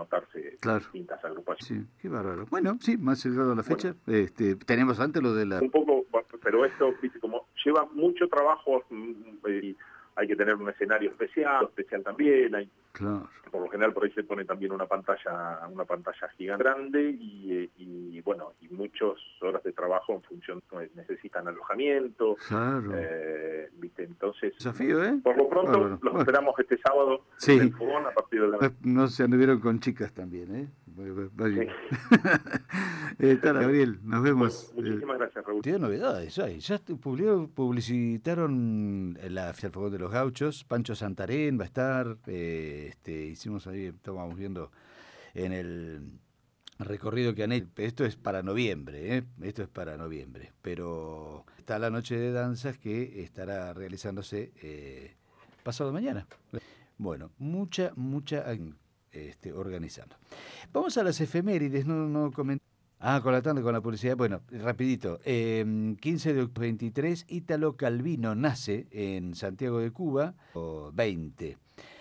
notarse Claro. distintas agrupaciones. Sí, qué bárbaro. Bueno, sí, más llegado a la fecha. Tenemos antes lo de la... Un poco, pero esto, viste, como lleva mucho trabajo, y hay que tener un escenario especial también, Claro. por lo general por ahí se pone también una pantalla gigante grande y bueno, y muchas horas de trabajo en función, necesitan alojamiento, Claro. viste, entonces Desafío, ¿eh? por lo pronto Bárbaro. los Bueno, esperamos este sábado sí. en el fogón a partir de la... No se anduvieron con chicas también, ¿eh? Va bien. Sí. Está, Gabriel, nos Bueno, vemos. muchísimas gracias, Raúl. Tiene novedades, ya publicitaron el Fogón de los Gauchos, Pancho Santarén va a estar, hicimos ahí, estábamos viendo en el recorrido que han hecho. Esto es para noviembre, esto es para noviembre, pero está la noche de danzas que estará realizándose pasado mañana. Bueno, mucha organizando. Vamos a las efemérides, no comenté. Con la tanda, con la publicidad. Bueno, rapidito. 15 de octubre 23, Ítalo Calvino nace en Santiago de Cuba, 20.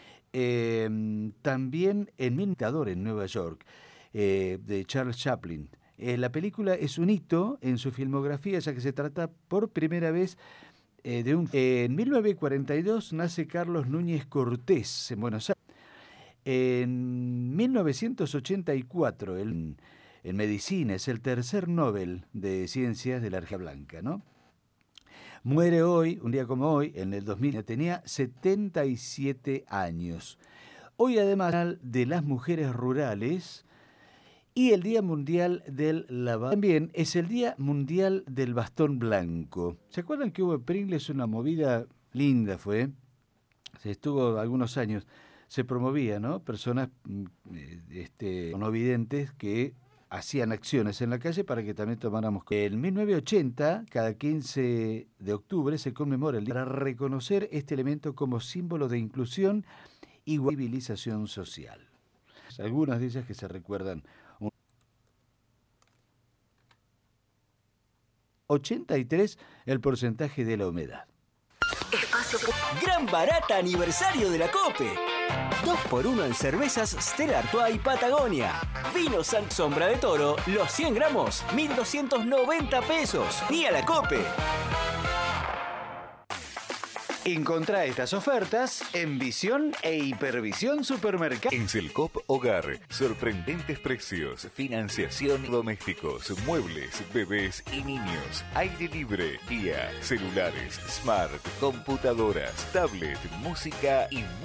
También en Dictador en Nueva York, de Charles Chaplin. La película es un hito en su filmografía, ya que se trata por primera vez de un... En 1942 nace Carlos Núñez Cortés en Buenos Aires. En 1984, en medicina, es el tercer Nobel de Ciencias de la Argentina Blanca, ¿no? Muere hoy, un día como hoy, en el 2000, tenía 77 años. Hoy, además, de las mujeres rurales y el Día Mundial del Lavado. También es el Día Mundial del Bastón Blanco. ¿Se acuerdan que hubo en Pringles una movida linda, fue? Se estuvo algunos años. Se promovía, ¿no? Personas no videntes que hacían acciones en la calle para que también tomáramos. En 1980, cada 15 de octubre, se conmemora el día para reconocer este elemento como símbolo de inclusión y civilización social. Algunas de ellas que se recuerdan. 83 el porcentaje de la humedad. Gran barata aniversario de la COPE. 2x1 en cervezas Stella Artois y Patagonia. Vino San Sombra de Toro, los 100 gramos, 1.290 pesos. Y a la COPE. Encontrá estas ofertas en Visión e Hipervisión Supermercado. En Selcop Hogar, sorprendentes precios, financiación, domésticos, muebles, bebés y niños, aire libre, guía, celulares, smart, computadoras, tablet, música y